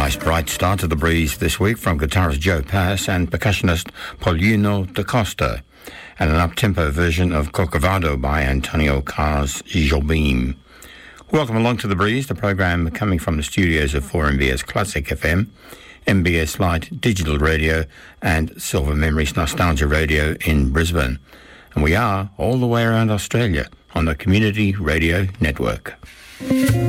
Nice bright start to the breeze this week from guitarist Joe Pass and percussionist Paulino da Costa, and an up-tempo version of Corcovado by Antonio Carlos Jobim. Welcome along to The Breeze, the program coming from the studios of 4MBS Classic FM, MBS Lite Digital Radio and Silver Memories Nostalgia Radio in Brisbane. And we are all the way around Australia on the Community Radio Network.